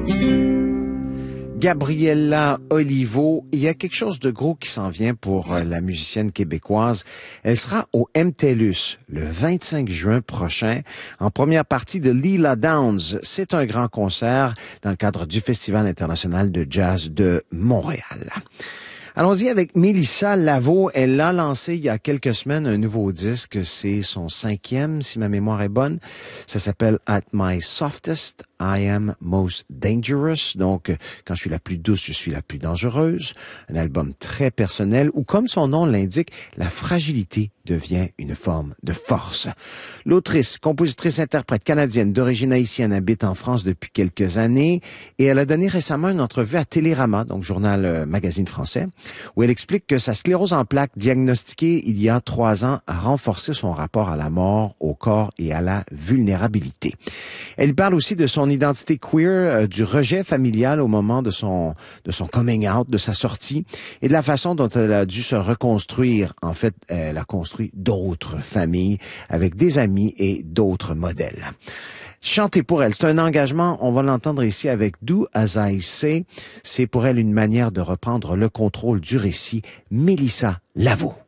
Gabriella Olivo, il y a quelque chose de gros qui s'en vient pour la musicienne québécoise. Elle sera au MTLUS le 25 juin prochain, en première partie de Leela Downs. C'est un grand concert dans le cadre du Festival international de jazz de Montréal. Allons-y avec Mélissa Lavo. Elle a lancé il y a quelques semaines un nouveau disque. C'est son 5e, si ma mémoire est bonne. Ça s'appelle At My Softest, I Am Most Dangerous. Donc, quand je suis la plus douce, je suis la plus dangereuse. Un album très personnel où, comme son nom l'indique, la fragilité devient une forme de force. L'autrice, compositrice, interprète canadienne d'origine haïtienne habite en France depuis quelques années et elle a donné récemment une entrevue à Télérama, donc journal magazine français, où elle explique que sa sclérose en plaques diagnostiquée il y a 3 ans a renforcé son rapport à la mort, au corps et à la vulnérabilité. Elle parle aussi de son identité queer, du rejet familial au moment de son coming out, de sa sortie, et de la façon dont elle a dû se reconstruire. En fait, elle a construit d'autres familles avec des amis et d'autres modèles. Chanter pour elle, c'est un engagement, on va l'entendre ici avec Do As I Say. C'est pour elle une manière de reprendre le contrôle du récit. Mélissa Lavo.